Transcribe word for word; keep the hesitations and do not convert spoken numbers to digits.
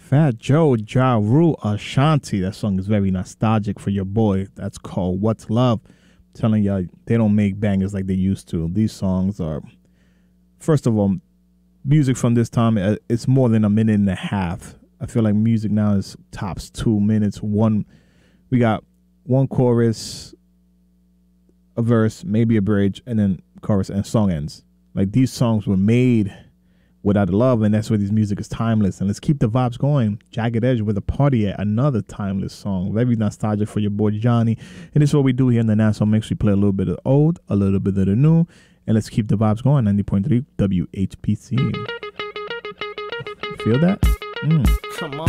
Fat Joe, Ja Rule, Ashanti. That song is very nostalgic for your boy. That's called What's Love. I'm telling y'all, they don't make bangers like they used to. These songs are, first of all, music from this time, it's more than a minute and a half. I feel like music now is tops two minutes. One, we got one chorus, a verse, maybe a bridge, and then chorus and song ends. Like these songs were made without love, and that's why this music is timeless. And let's keep the vibes going. Jagged Edge with a Party At, another timeless song. Very nostalgic for your boy Johnny. And this is what we do here in the Nassau Mix. We play a little bit of the old, a little bit of the new, and let's keep the vibes going. ninety point three W H P C. Feel that? Mm. Come on.